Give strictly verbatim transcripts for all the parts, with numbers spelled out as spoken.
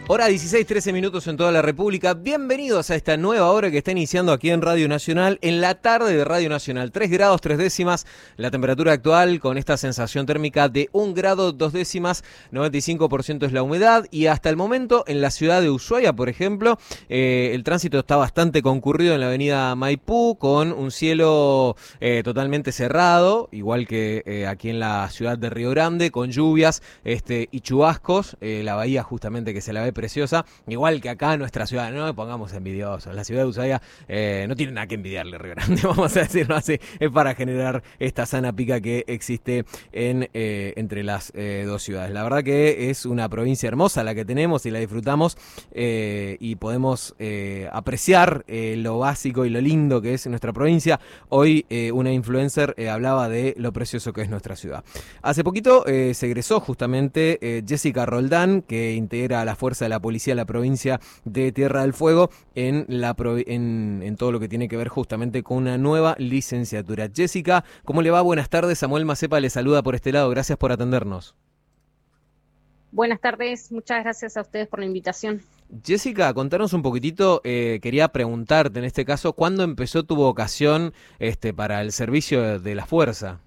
Hora dieciséis, trece minutos en toda la República. Bienvenidos a esta nueva hora que está iniciando aquí en Radio Nacional, en la tarde de Radio Nacional. tres grados, tres décimas, la temperatura actual con esta sensación térmica de un grado, dos décimas, noventa y cinco por ciento es la humedad. Y hasta el momento en la ciudad de Ushuaia, por ejemplo, eh, el tránsito está bastante concurrido en la avenida Maipú, con un cielo eh, totalmente cerrado, igual que eh, aquí en la ciudad de Río Grande, con lluvias este, y chubascos. Eh, la bahía justamente que se la ve preciosa, igual que acá en nuestra ciudad, no pongamos envidiosos, la ciudad de Ushuaia eh, no tiene nada que envidiarle Río Grande, vamos a decirlo así, es para generar esta sana pica que existe en eh, entre las eh, dos ciudades. La verdad que es una provincia hermosa la que tenemos y la disfrutamos eh, y podemos eh, apreciar eh, lo básico y lo lindo que es nuestra provincia. Hoy eh, una influencer eh, hablaba de lo precioso que es nuestra ciudad. Hace poquito eh, se egresó justamente eh, Jessica Roldán, que integra la fuerza de la policía de la provincia de Tierra del Fuego en, la en, en todo lo que tiene que ver justamente con una nueva licenciatura. Jessica, ¿cómo le va? Buenas tardes. Samuel Macepa le saluda por este lado. Gracias por atendernos. Buenas tardes. Muchas gracias a ustedes por la invitación. Jessica, contanos un poquitito, eh, quería preguntarte en este caso, ¿cuándo empezó tu vocación este, para el servicio de la fuerza?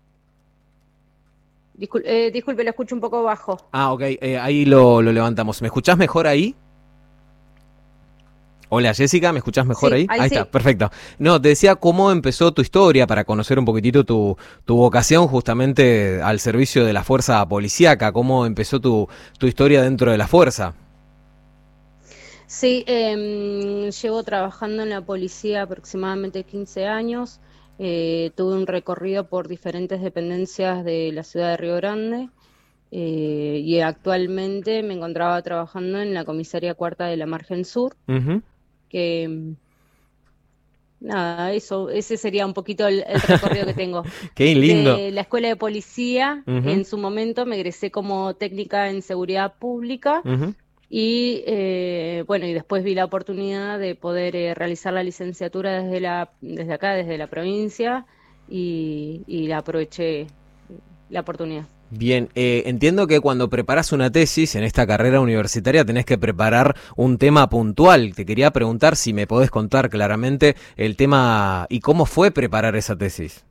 Disculpe, eh, disculpe, lo escucho un poco bajo. Ah, ok, eh, ahí lo, lo levantamos. ¿Me escuchás mejor ahí? Hola Jessica, ¿me escuchás mejor sí, ahí? Ahí, ahí sí. Está, perfecto. No, te decía cómo empezó tu historia para conocer un poquitito tu, tu vocación justamente al servicio de la fuerza policíaca. ¿Cómo empezó tu, tu historia dentro de la fuerza? Sí, eh, llevo trabajando en la policía aproximadamente quince años. Eh, tuve un recorrido por diferentes dependencias de la ciudad de Río Grande eh, y actualmente me encontraba trabajando en la comisaría cuarta de la Margen Sur, Uh-huh. que nada, eso, ese sería un poquito el, el recorrido que tengo. Qué lindo. De la escuela de policía, Uh-huh. en su momento me egresé como técnica en seguridad pública. Uh-huh. Y eh, bueno, y después vi la oportunidad de poder eh, realizar la licenciatura desde la desde acá, desde la provincia, y, y la aproveché la oportunidad. Bien, eh, entiendo que cuando preparas una tesis en esta carrera universitaria tenés que preparar un tema puntual. Te quería preguntar si me podés contar claramente el tema y cómo fue preparar esa tesis.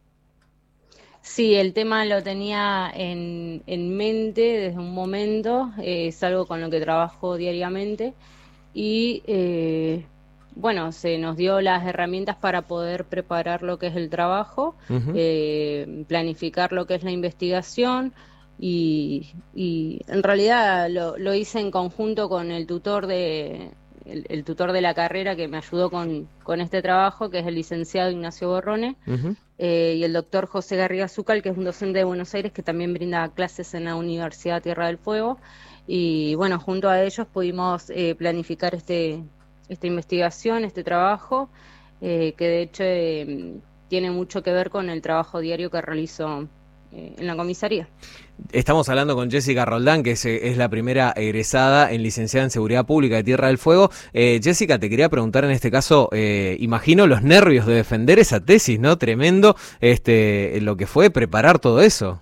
Sí, el tema lo tenía en, en mente desde un momento, eh, es algo con lo que trabajo diariamente y eh, bueno, se nos dio las herramientas para poder preparar lo que es el trabajo, Uh-huh. eh, planificar lo que es la investigación y, y en realidad lo, lo hice en conjunto con el tutor de... El, el tutor de la carrera que me ayudó con, con este trabajo, que es el licenciado Ignacio Borrone, Uh-huh. eh, y el doctor José Garriga Zúcal, que es un docente de Buenos Aires que también brinda clases en la Universidad Tierra del Fuego. Y bueno, junto a ellos pudimos eh, planificar este, esta investigación, este trabajo, eh, que de hecho eh, tiene mucho que ver con el trabajo diario que realizo eh, en la comisaría. Estamos hablando con Jessica Roldán, que es, es la primera egresada en licenciada en Seguridad Pública de Tierra del Fuego. Eh, Jessica, te quería preguntar en este caso, eh, imagino los nervios de defender esa tesis, ¿no? Tremendo este, lo que fue preparar todo eso.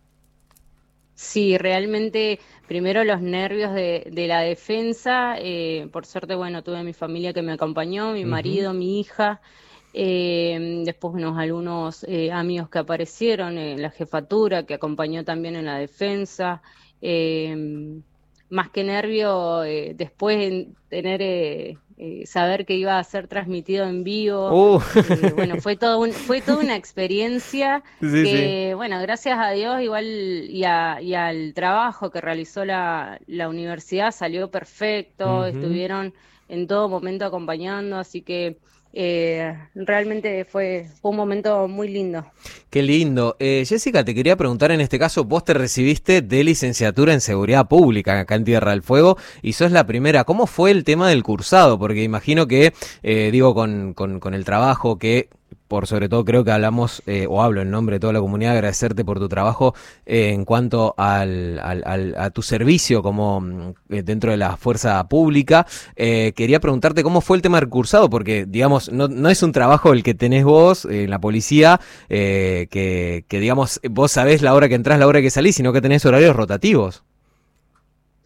Sí, realmente, primero los nervios de, de la defensa. Eh, por suerte, bueno, tuve mi familia que me acompañó, mi Uh-huh. marido, mi hija. Eh, después unos algunos eh, amigos que aparecieron, eh, la jefatura que acompañó también en la defensa. Eh, más que nervio, eh, después en tener eh, eh, saber que iba a ser transmitido en vivo. Uh. Eh, bueno, fue todo un, fue toda una experiencia Sí, que, sí. bueno, gracias a Dios igual y, a, y al trabajo que realizó la, la universidad salió perfecto. Uh-huh. Estuvieron en todo momento acompañando, así que Eh, realmente fue, fue un momento muy lindo. Qué lindo. Eh, Jessica, te quería preguntar en este caso, vos te recibiste de licenciatura en Seguridad Pública acá en Tierra del Fuego y sos la primera. ¿Cómo fue el tema del cursado? Porque imagino que, eh, digo, con, con, con el trabajo que... Por sobre todo creo que hablamos, eh, o hablo en nombre de toda la comunidad, agradecerte por tu trabajo eh, en cuanto al, al, al, a tu servicio como eh, dentro de la fuerza pública. Eh, quería preguntarte cómo fue el tema del cursado, porque digamos, no, no es un trabajo el que tenés vos eh, en la policía, eh, que, que digamos, vos sabés la hora que entrás, la hora que salís, sino que tenés horarios rotativos.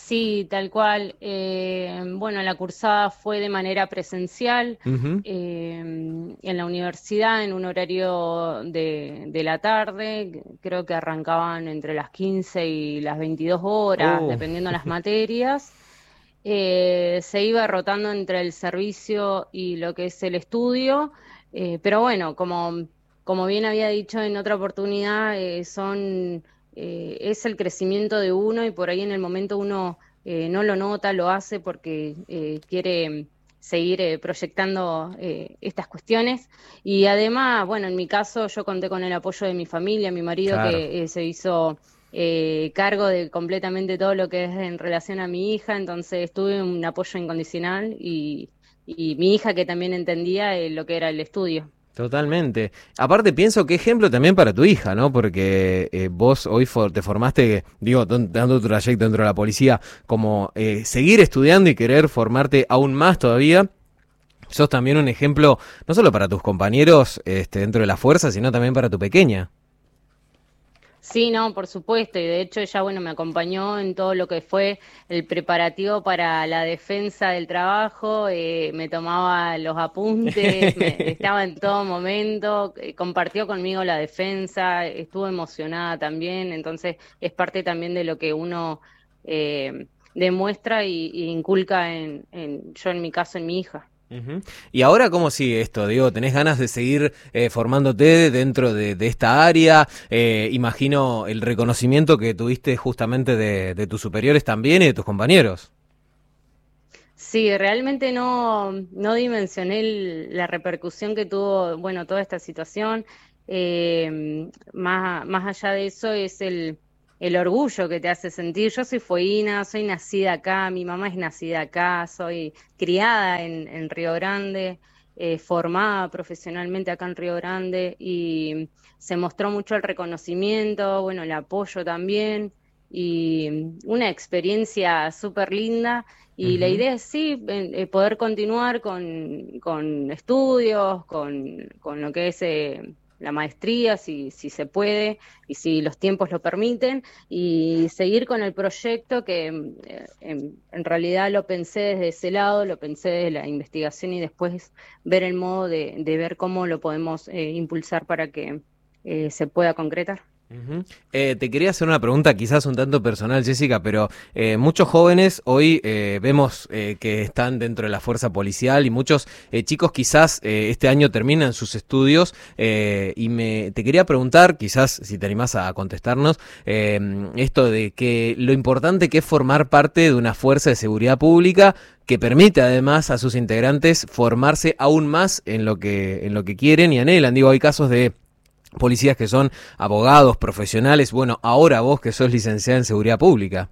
Sí, tal cual. Eh, bueno, la cursada fue de manera presencial Ujú. eh, en la universidad en un horario de, de la tarde. Creo que arrancaban entre las quince y las veintidós horas, Oh. dependiendo de las materias. Eh, se iba rotando entre el servicio y lo que es el estudio, eh, pero bueno, como, como bien había dicho en otra oportunidad, eh, son, eh, es el crecimiento de uno y por ahí en el momento uno eh, no lo nota, lo hace porque eh, quiere seguir eh, proyectando eh, estas cuestiones. Y además, bueno, en mi caso yo conté con el apoyo de mi familia, mi marido Claro. que eh, se hizo eh, cargo de completamente todo lo que es en relación a mi hija, entonces tuve un apoyo incondicional y, y mi hija que también entendía eh, lo que era el estudio. Totalmente. Aparte pienso qué ejemplo también para tu hija, ¿no? Porque eh, vos hoy for- te formaste, digo, don- dando tu trayecto dentro de la policía, como eh, seguir estudiando y querer formarte aún más todavía. Sos también un ejemplo, no solo para tus compañeros este, dentro de la fuerza, sino también para tu pequeña. Sí, no, por supuesto, y de hecho ella, bueno, me acompañó en todo lo que fue el preparativo para la defensa del trabajo, eh, me tomaba los apuntes, me, estaba en todo momento, eh, compartió conmigo la defensa, estuvo emocionada también, entonces es parte también de lo que uno eh, demuestra y, y inculca en, en, yo en mi caso, en mi hija. Ujú. Y ahora, ¿cómo sigue esto? Digo, ¿tenés ganas de seguir eh, formándote dentro de, de esta área? Eh, imagino el reconocimiento que tuviste justamente de, de tus superiores también y de tus compañeros. Sí, realmente no, no dimensioné el- la repercusión que tuvo, bueno, toda esta situación. Eh, más, más allá de eso es el, el orgullo que te hace sentir. Yo soy fueguina, soy nacida acá, mi mamá es nacida acá, soy criada en, en Río Grande, eh, formada profesionalmente acá en Río Grande y se mostró mucho el reconocimiento, bueno, el apoyo también y una experiencia súper linda y la Ujú. idea es sí, en- eh, poder continuar con, con estudios, con, con lo que es eh, la maestría, si, si se puede y si los tiempos lo permiten, y seguir con el proyecto que eh, en, en realidad lo pensé desde ese lado, lo pensé desde la investigación y después ver el modo de, de ver cómo lo podemos eh, impulsar para que eh, se pueda concretar. Ujú. Eh, te quería hacer una pregunta quizás un tanto personal, Jessica, pero eh, muchos jóvenes hoy eh, vemos eh, que están dentro de la fuerza policial y muchos eh, chicos quizás eh, este año terminan sus estudios eh, y me te quería preguntar, quizás si te animás a contestarnos, eh, esto de que lo importante que es formar parte de una fuerza de seguridad pública que permite además a sus integrantes formarse aún más en lo que en lo que quieren y anhelan. Digo, hay casos de policías que son abogados, profesionales, bueno, ahora vos que sos licenciada en seguridad pública.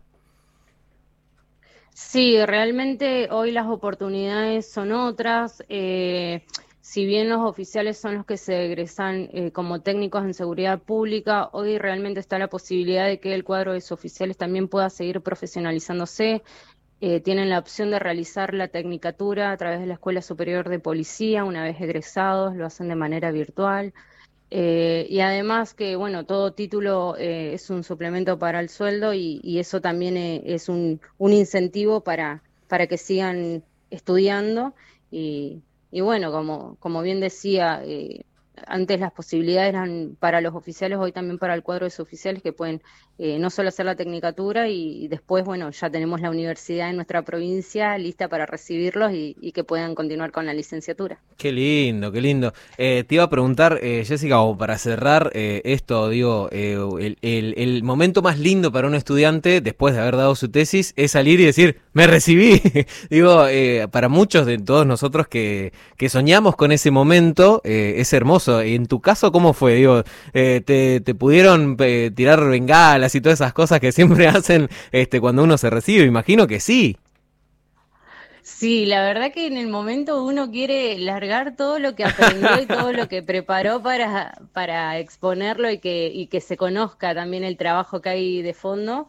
Sí, realmente hoy las oportunidades son otras. Eh, si bien los oficiales son los que se egresan eh, como técnicos en seguridad pública, hoy realmente está la posibilidad de que el cuadro de oficiales también pueda seguir profesionalizándose. Eh, tienen la opción de realizar la tecnicatura a través de la Escuela Superior de Policía. Una vez egresados, lo hacen de manera virtual. Eh, y además que, bueno, todo título eh, es un suplemento para el sueldo y, y eso también eh, es un, un incentivo para, para que sigan estudiando. Y, y bueno, como, como bien decía, eh, antes las posibilidades eran para los oficiales, hoy también para el cuadro de suboficiales que pueden eh, no solo hacer la tecnicatura y, y después, bueno, ya tenemos la universidad en nuestra provincia lista para recibirlos y, y que puedan continuar con la licenciatura. Qué lindo, qué lindo. Eh, te iba a preguntar, eh, Jessica, como para cerrar eh, esto, digo, eh, el, el- el momento más lindo para un estudiante después de haber dado su tesis es salir y decir, me recibí. Digo, eh, para muchos de todos nosotros que, que soñamos con ese momento, eh, es hermoso. En tu caso, ¿cómo fue? Digo, eh, te, te pudieron eh, tirar bengalas y todas esas cosas que siempre hacen este, cuando uno se recibe? Imagino que sí. Sí, la verdad que en el momento uno quiere largar todo lo que aprendió y todo lo que preparó para, para exponerlo y que, y que se conozca también el trabajo que hay de fondo.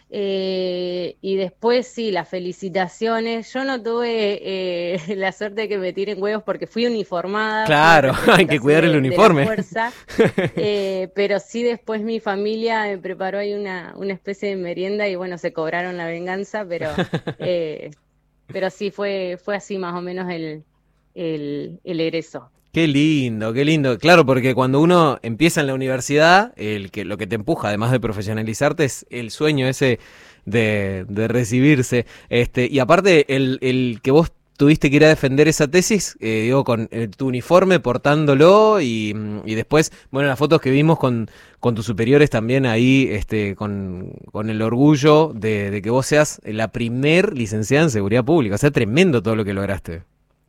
Eh, y después sí, las felicitaciones. Yo no tuve eh, la suerte de que me tiren huevos porque fui uniformada, fui en Claro, hay que representación cuidar el de, de la uniforme. fuerza, eh, pero sí después mi familia me preparó ahí una, una especie de merienda y bueno, se cobraron la venganza, pero, eh, pero sí fue, fue así más o menos el, el, el egreso. Qué lindo, qué lindo. Claro, porque cuando uno empieza en la universidad, el que lo que te empuja, además de profesionalizarte, es el sueño ese de, de recibirse. Este, y aparte, el, el que vos tuviste que ir a defender esa tesis, eh, digo, con eh, tu uniforme, portándolo, y, y después, bueno, las fotos que vimos con, con tus superiores también ahí, este, con, con el orgullo de, de que vos seas la primer licenciada en seguridad pública. O sea, tremendo todo lo que lograste.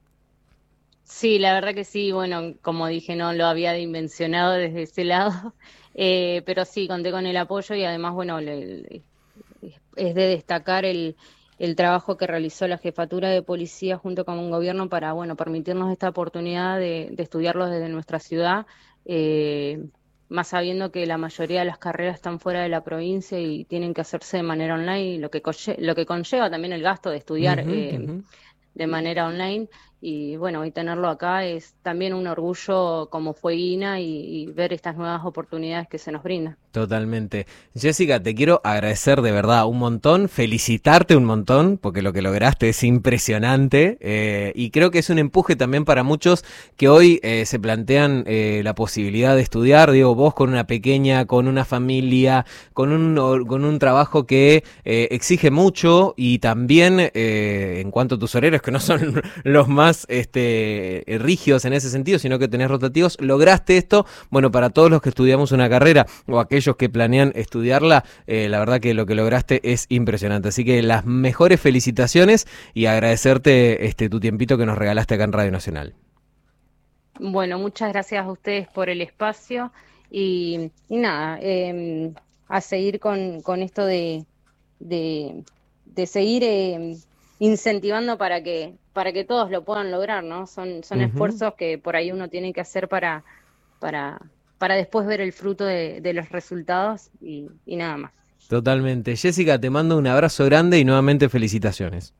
Sí, la verdad que sí, bueno, como dije, no lo había dimensionado desde ese lado, eh, pero sí, conté con el apoyo y además, bueno, le- le- es de destacar el, el trabajo que realizó la Jefatura de Policía junto con un gobierno para, bueno, permitirnos esta oportunidad de, de estudiarlo desde nuestra ciudad, eh, más sabiendo que la mayoría de las carreras están fuera de la provincia y tienen que hacerse de manera online, lo que, conlle- lo que conlleva también el gasto de estudiar Ujú, eh, ujú. de manera online. Y bueno, y tenerlo acá es también un orgullo como fue Ina y, y ver estas nuevas oportunidades que se nos brindan. Totalmente. Jessica, te quiero agradecer de verdad un montón, felicitarte un montón, porque lo que lograste es impresionante, eh, y creo que es un empuje también para muchos que hoy eh, se plantean eh, la posibilidad de estudiar. Digo, vos con una pequeña, con una familia, con un, or- con un trabajo que eh, exige mucho, y también eh, en cuanto a tus horarios, que no son los más este, rígidos en ese sentido, sino que tenés rotativos, lograste esto. Bueno, para todos los que estudiamos una carrera o aquellos que planean estudiarla, eh, la verdad que lo que lograste es impresionante. Así que las mejores felicitaciones y agradecerte este tu tiempito que nos regalaste acá en Radio Nacional. Bueno, muchas gracias a ustedes por el espacio y, y nada, eh, a seguir con, con esto de, de, de seguir eh, incentivando para que, para que todos lo puedan lograr, ¿no? Son, son Ujú. esfuerzos que por ahí uno tiene que hacer para, para, para después ver el fruto de, de los resultados y, y nada más. Totalmente. Jessica, te mando un abrazo grande y nuevamente felicitaciones.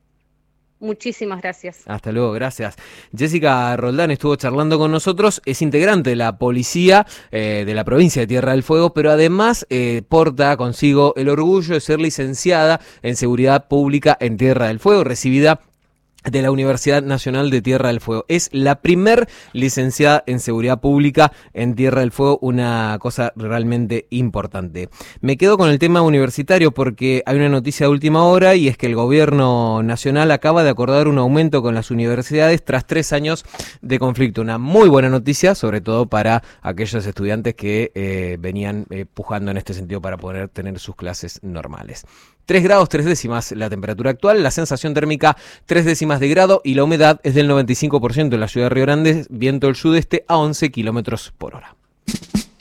Muchísimas gracias. Hasta luego, gracias. Jessica Roldán estuvo charlando con nosotros, es integrante de la policía eh, de la provincia de Tierra del Fuego, pero además eh, porta consigo el orgullo de ser licenciada en Seguridad Pública en Tierra del Fuego, recibida de la Universidad Nacional de Tierra del Fuego. Es la primer licenciada en Seguridad Pública en Tierra del Fuego, una cosa realmente importante. Me quedo con el tema universitario porque hay una noticia de última hora, y es que el gobierno nacional acaba de acordar un aumento con las universidades tras tres años de conflicto. Una muy buena noticia, sobre todo para aquellos estudiantes que eh, venían eh, pujando en este sentido para poder tener sus clases normales. Tres grados tres décimas la temperatura actual, la sensación térmica tres décimas de grado y la humedad es del noventa y cinco por ciento en la ciudad de Río Grande, viento del sudeste a once kilómetros por hora.